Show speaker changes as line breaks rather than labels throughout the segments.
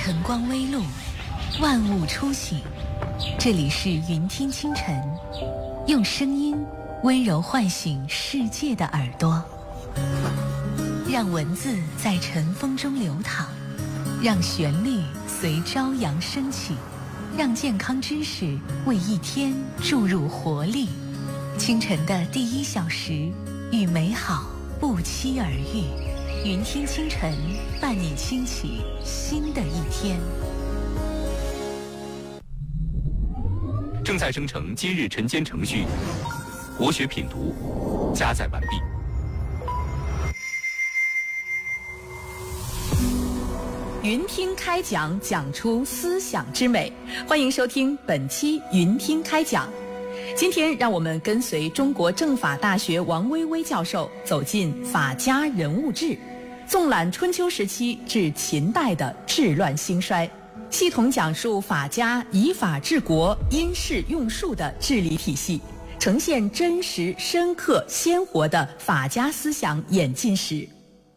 晨光微露，万物初醒。这里是云听清晨，用声音温柔唤醒世界的耳朵，让文字在晨风中流淌，让旋律随朝阳升起，让健康知识为一天注入活力。清晨的第1小时，与美好不期而遇。云听清晨，伴你轻启新的一天。
正在生成今日晨间程序，国学品读加载完毕。
云听开讲，讲出思想之美。欢迎收听本期云听开讲。今天让我们跟随中国政法大学王薇薇教授走进法家人物志，纵览春秋时期至秦代的治乱兴衰，系统讲述法家以法治国、因势用术的治理体系，呈现真实、深刻、鲜活的法家思想演进史。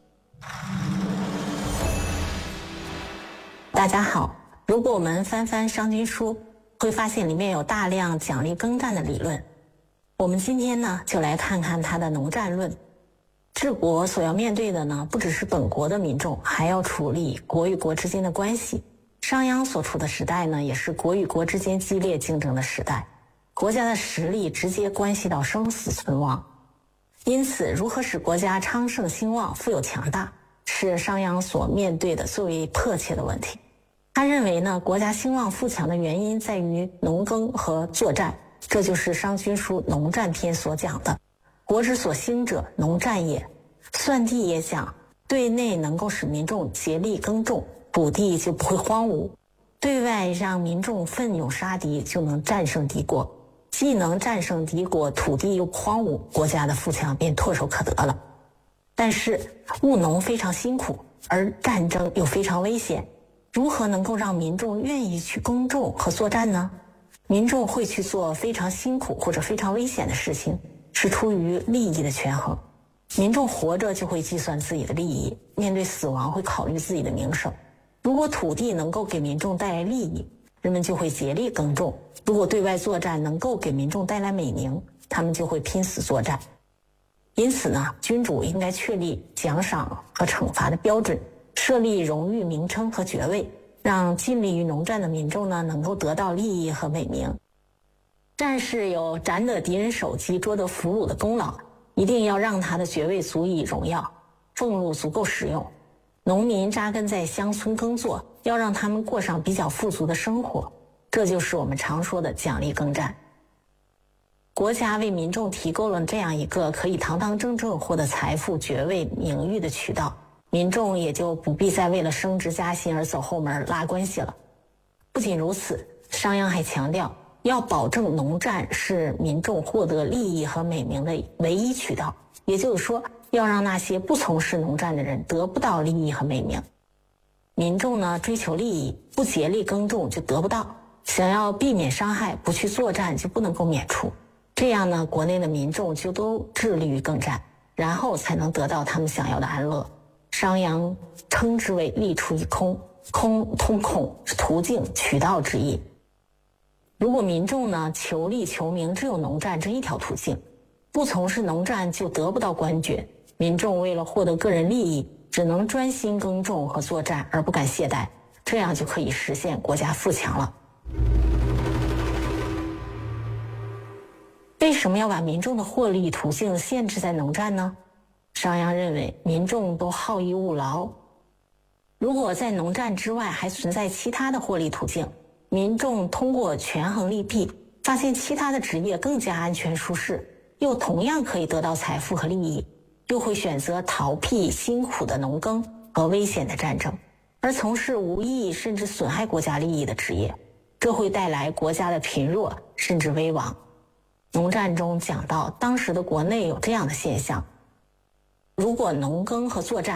大家好，如果我们翻翻商君书，会发现里面有大量奖励耕战的理论。我们今天呢，就来看看他的农战论。治国所要面对的呢，不只是本国的民众，还要处理国与国之间的关系。商鞅所处的时代呢，也是国与国之间激烈竞争的时代，国家的实力直接关系到生死存亡。因此，如何使国家昌盛兴旺、富有强大，是商鞅所面对的最为迫切的问题。他认为呢，国家兴旺富强的原因在于农耕和作战，这就是商君书农战篇所讲的。国之所兴者，农战也。算地也讲，对内能够使民众竭力耕种，土地就不会荒芜；对外让民众奋勇杀敌，就能战胜敌国。既能战胜敌国，土地又不荒芜，国家的富强便唾手可得了。但是务农非常辛苦，而战争又非常危险，如何能够让民众愿意去耕种和作战呢？民众会去做非常辛苦或者非常危险的事情，是出于利益的权衡。民众活着就会计算自己的利益，面对死亡会考虑自己的名声。如果土地能够给民众带来利益，人们就会竭力耕种；如果对外作战能够给民众带来美名，他们就会拼死作战。因此呢，君主应该确立奖赏和惩罚的标准，设立荣誉名称和爵位，让尽力于农战的民众呢能够得到利益和美名。战士有斩得敌人首级、捉得俘虏的功劳，一定要让他的爵位足以荣耀，俸禄足够实用。农民扎根在乡村耕作，要让他们过上比较富足的生活，这就是我们常说的奖励耕战。国家为民众提供了这样一个可以堂堂正正获得财富、爵位、名誉的渠道，民众也就不必再为了升职加薪而走后门拉关系了。不仅如此，商鞅还强调要保证农战是民众获得利益和美名的唯一渠道，也就是说，要让那些不从事农战的人得不到利益和美名。民众呢，追求利益，不竭力耕种就得不到；想要避免伤害，不去作战就不能够免除。这样呢，国内的民众就都致力于耕战，然后才能得到他们想要的安乐。商鞅称之为利出于空，空通孔是途径、渠道之意。如果民众呢求利求名只有农战这一条途径，不从事农战就得不到官爵，民众为了获得个人利益，只能专心耕种和作战而不敢懈怠，这样就可以实现国家富强了。为什么要把民众的获利途径限制在农战呢？商鞅认为民众都好逸恶劳，如果在农战之外还存在其他的获利途径，民众通过权衡利弊，发现其他的职业更加安全舒适，又同样可以得到财富和利益，又会选择逃避辛苦的农耕和危险的战争，而从事无意义甚至损害国家利益的职业，这会带来国家的贫弱甚至危亡。农战中讲到，当时的国内有这样的现象：如果农耕和作战